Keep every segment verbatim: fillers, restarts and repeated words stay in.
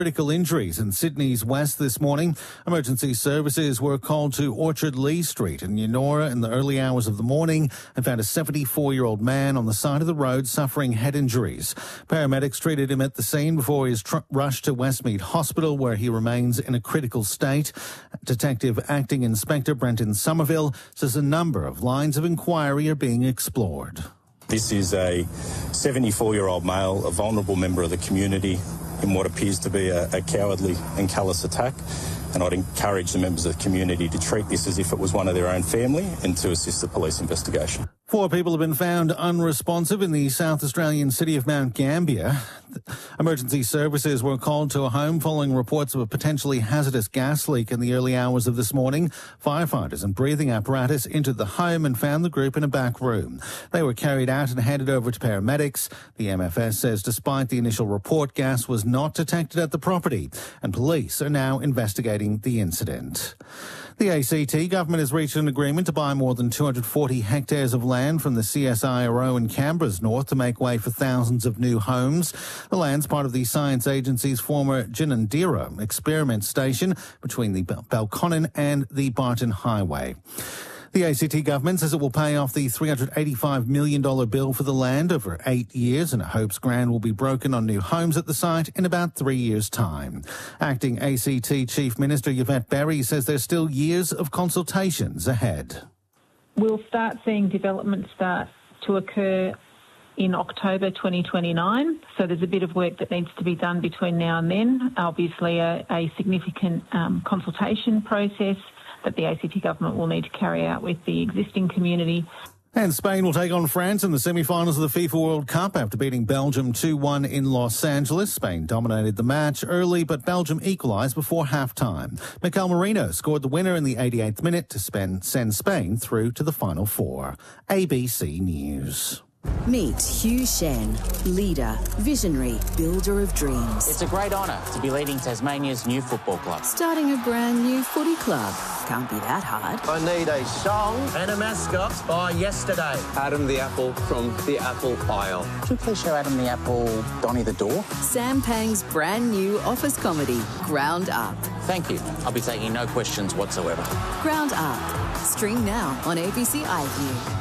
Critical injuries in Sydney's west this morning. Emergency services were called to Orchard Lee Street in Eunora in the early hours of the morning and found a seventy-four-year-old man on the side of the road suffering head injuries. Paramedics treated him at the scene before he was tr- rushed to Westmead Hospital, where he remains in a critical state. Detective Acting Inspector Brenton Somerville says a number of lines of inquiry are being explored. This is a seventy-four-year-old male, a vulnerable member of the community, in what appears to be a, a cowardly and callous attack, and I'd encourage the members of the community to treat this as if it was one of their own family and to assist the police investigation. Four people have been found unresponsive in the South Australian city of Mount Gambier. Emergency services were called to a home following reports of a potentially hazardous gas leak in the early hours of this morning. Firefighters and breathing apparatus entered the home and found the group in a back room. They were carried out and handed over to paramedics. The M F S says despite the initial report, gas was not detected at the property, and police are now investigating the incident. The A C T government has reached an agreement to buy more than two hundred forty hectares of land from the C S I R O in Canberra's north to make way for thousands of new homes. The land's part of the Science Agency's former Ginninderra experiment station between the Belconnen and the Barton Highway. The A C T government says it will pay off the three hundred eighty-five million dollars bill for the land over eight years and it hopes ground will be broken on new homes at the site in about three years' time. Acting A C T Chief Minister Yvette Berry says there's still years of consultations ahead. We'll start seeing development start to occur in October twenty twenty-nine, so there's a bit of work that needs to be done between now and then. Obviously a, a significant um, consultation process that the A C T government will need to carry out with the existing community. And Spain will take on France in the semi-finals of the FIFA World Cup after beating Belgium two one in Los Angeles. Spain dominated the match early, but Belgium equalised before half-time. Mikel Merino scored the winner in the eighty-eighth minute to spend, send Spain through to the Final Four. A B C News. Meet Hugh Shen, leader, visionary, builder of dreams. It's a great honour to be leading Tasmania's new football club. Starting a brand new footy club. Can't be that hard. I need a song and a mascot by yesterday. Adam the Apple from the Apple Isle. Could you please show Adam the Apple Donny the Door? Sam Pang's brand new office comedy, Ground Up. Thank you. I'll be taking no questions whatsoever. Ground Up. Stream now on A B C iView.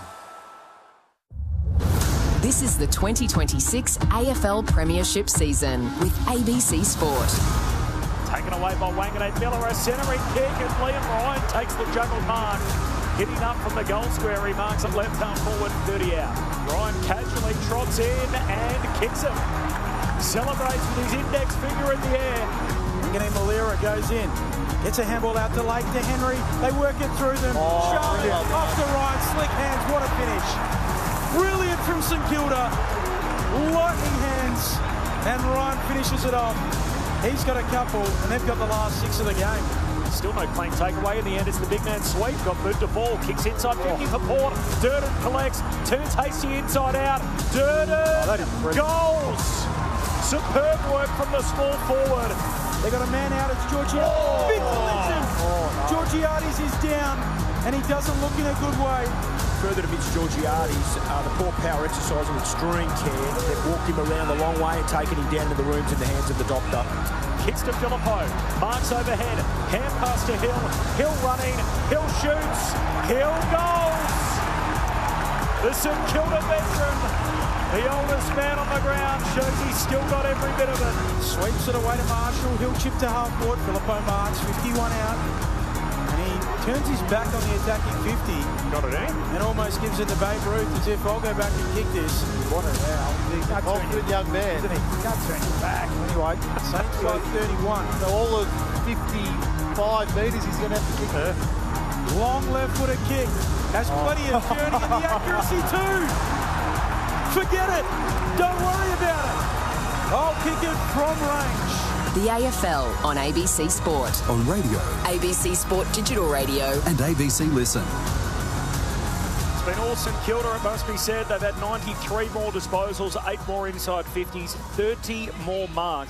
This is the twenty twenty-six A F L Premiership season with A B C Sport. Taken away by Wanganeen Miller, a centering kick, and Liam Ryan takes the juggle mark. Hitting up from the goal square, he marks it left arm forward, thirty out. Ryan casually trots in and kicks it. Celebrates with his index finger in the air. Wanganeen Malera goes in. Gets a handball out to Lake to Henry. They work it through them. Oh, Charlotte yeah. off to Ryan. Slick hands. What a finish. Brilliant from St Kilda. Lightning hands. And Ryan finishes it off. He's got a couple, and they've got the last six of the game. Still no clean takeaway. In the end, it's the big man sweep. Got moved to ball. Kicks inside fifty for Port. Durden collects. Turns Hasty inside out. Durden oh, goals. Superb work from the small forward. They got a man out. It's Georgiades. Oh. Big collision. Oh, no. Georgiades is down, and he doesn't look in a good way. Further to Mitch Georgiades, uh, the poor power exercise with extreme care. They've walked him around the long way and taken him down to the rooms in the hands of the doctor. Kicks to Phillippo. Marks overhead. Hand pass to Hill. Hill running. Hill shoots. Hill goals. The St Kilda veteran, the oldest man on the ground, shows he's still got every bit of it. Sweeps it away to Marshall. Hill chip to half court. Phillippo marks. fifty-one out. And he turns his back on the attacking fifty. Got it in. And almost gives it to Babe Ruth as if I'll go back and kick this. What a hell. He's a confident young man. Isn't he? You can't turn his back. Anyway, Saints like thirty-one. So all of fifty-five metres he's going to have to kick her. Long left-footed kick. Has plenty of journey and the accuracy too. Forget it. Don't worry about it. I'll kick it from range. The A F L on A B C Sport. On radio. A B C Sport Digital Radio. And A B C Listen. It's been all St Kilda, it must be said. They've had ninety-three more disposals, eight more inside fifties, thirty more marks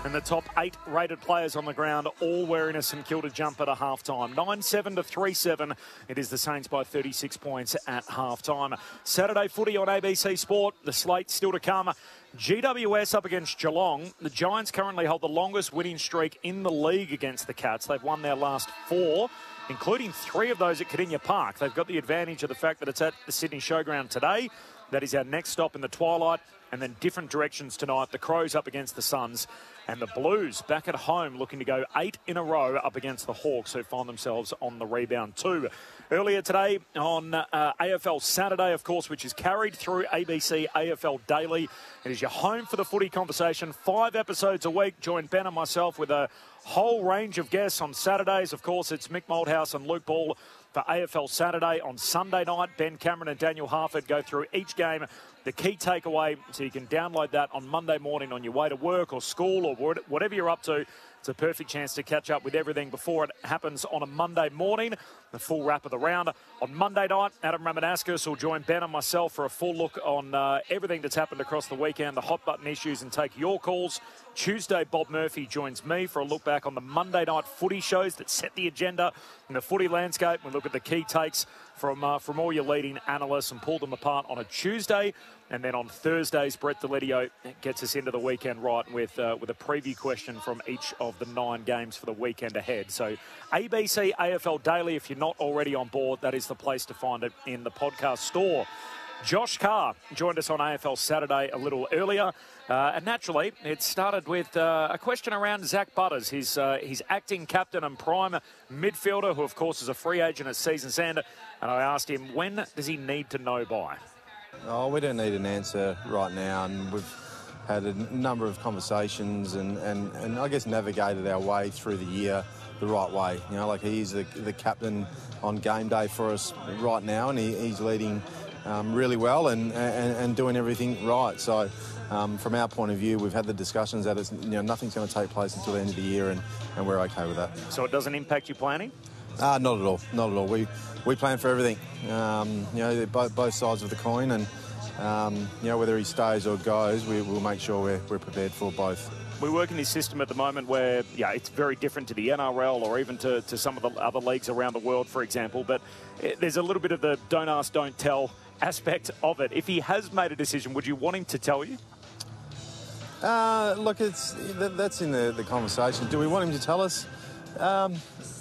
and the top eight rated players on the ground all wearing a St Kilda jumper at half-time. nine seven to three seven. It is the Saints by thirty-six points at half-time. Saturday footy on A B C Sport. The slate still to come. G W S up against Geelong. The Giants currently hold the longest winning streak in the league against the Cats. They've won their last four, including three of those at Cardinia Park. They've got the advantage of the fact that it's at the Sydney Showground today. That is our next stop in the twilight. And then different directions tonight. The Crows up against the Suns. And the Blues back at home looking to go eight in a row up against the Hawks, who find themselves on the rebound too. Earlier today on uh, A F L Saturday, of course, which is carried through A B C A F L Daily. It is your home for the footy conversation. Five episodes a week. Join Ben and myself with a whole range of guests on Saturdays. Of course, it's Mick Malthouse and Luke Ball for A F L Saturday. On Sunday night, Ben Cameron and Daniel Harford go through each game, the key takeaway, so you can download that on Monday morning on your way to work or school or whatever you're up to. It's a perfect chance to catch up with everything before it happens on a Monday morning. The full wrap of the round. On Monday night, Adam Ramanauskas will join Ben and myself for a full look on uh, everything that's happened across the weekend, the hot button issues, and take your calls. Tuesday, Bob Murphy joins me for a look back on the Monday night footy shows that set the agenda in the footy landscape. We look at the key takes from uh, from all your leading analysts and pull them apart on a Tuesday. And then on Thursdays, Brett Deledio gets us into the weekend right with uh, with a preview question from each of the nine games for the weekend ahead. So A B C A F L Daily, if you're not already on board, that is the place to find it in the podcast store. Josh Carr joined us on A F L Saturday a little earlier. Uh, and naturally, it started with uh, a question around Zach Butters, his, uh, his acting captain and prime midfielder, who, of course, is a free agent at season's end. And I asked him, when does he need to know by? Oh, we don't need an answer right now, and we've had a number of conversations and, and, and I guess navigated our way through the year the right way. You know, like he's the, the captain on game day for us right now, and he, he's leading um, really well and, and, and doing everything right. So um, from our point of view, we've had the discussions that it's, you know, nothing's going to take place until the end of the year, and, and we're okay with that. So it doesn't impact your planning? Uh, not at all, not at all. We we plan for everything. Um, you know, both, both sides of the coin, and um, you know, whether he stays or goes, we, we'll make sure we're, we're prepared for both. We work in this system at the moment where, yeah, it's very different to the N R L or even to, to some of the other leagues around the world, for example. But it, there's a little bit of the don't ask, don't tell aspect of it. If he has made a decision, would you want him to tell you? Uh, look, it's that, that's in the, the conversation. Do we want him to tell us? Um,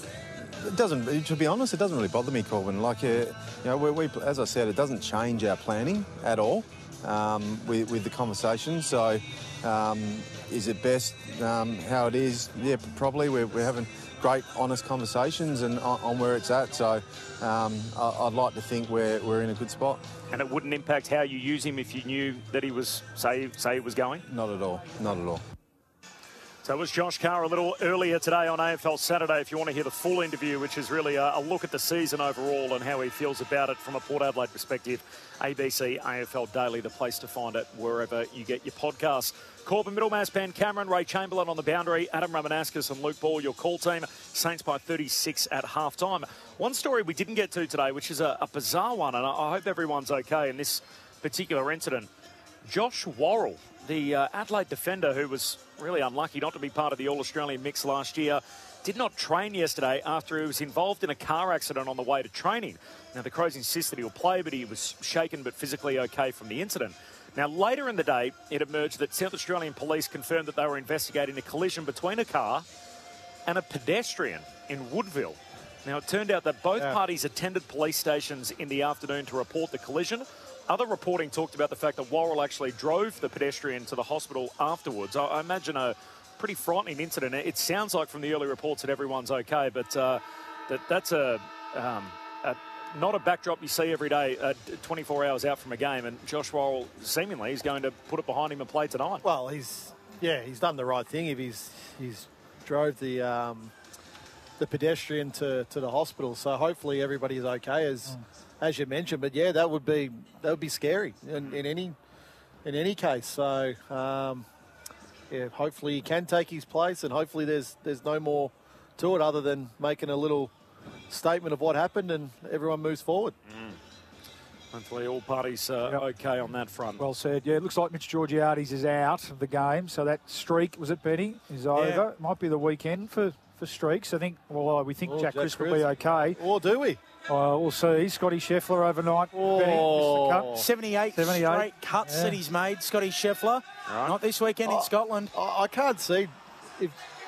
It doesn't, to be honest, it doesn't really bother me, Corbin. Like, uh, you know, we, we, as I said, it doesn't change our planning at all um, with, with the conversation. So, um, is it best um, how it is? Yeah, probably. We're, we're having great, honest conversations and on, on where it's at. So, um, I, I'd like to think we're we're in a good spot. And it wouldn't impact how you use him if you knew that he was, say, say he was going? Not at all. Not at all. So it was Josh Carr a little earlier today on A F L Saturday. If you want to hear the full interview, which is really a, a look at the season overall and how he feels about it from a Port Adelaide perspective, A B C A F L Daily, the place to find it wherever you get your podcasts. Corbin Middlemass, Ben Cameron, Ray Chamberlain on the boundary, Adam Ramanauskas and Luke Ball, your call team. Saints by thirty-six at half-time. One story we didn't get to today, which is a, a bizarre one, and I, I hope everyone's okay in this particular incident. Josh Worrell, the uh, Adelaide defender who was really unlucky not to be part of the All-Australian mix last year, did not train yesterday after he was involved in a car accident on the way to training. Now, the Crows insist that he'll play, but he was shaken but physically okay from the incident. Now, later in the day, it emerged that South Australian police confirmed that they were investigating a collision between a car and a pedestrian in Woodville. Now, it turned out that both yeah. parties attended police stations in the afternoon to report the collision. Other reporting talked about the fact that Worrell actually drove the pedestrian to the hospital afterwards. I, I imagine a pretty frightening incident. It sounds like from the early reports that everyone's okay, but uh, that that's a, um, a not a backdrop you see every day, uh, twenty-four hours out from a game. And Josh Worrell seemingly is going to put it behind him and play tonight. Well, he's yeah, he's done the right thing if he's he's drove the um, the pedestrian to, to the hospital. So hopefully everybody's okay as. Mm. As you mentioned, but yeah, that would be that would be scary in, in any in any case. So um, yeah, hopefully he can take his place, and hopefully there's there's no more to it other than making a little statement of what happened, and everyone moves forward. Mm. Hopefully all parties uh, Yep. okay on that front. Well said. Yeah, it looks like Mitch Georgiades is out of the game, so that streak, was it, Benny, is over. Might be the weekend for, for streaks. I think, well, we think Oh, Jack, Jack Crisp will Crisp. be okay. Or do we? Uh, we'll see. Scotty Scheffler overnight. Oh. Benny, missed the cut. seventy-eight, seventy-eight. straight cuts Yeah. that he's made, Scotty Scheffler. Right. Not this weekend in Oh. Scotland. I, I can't see if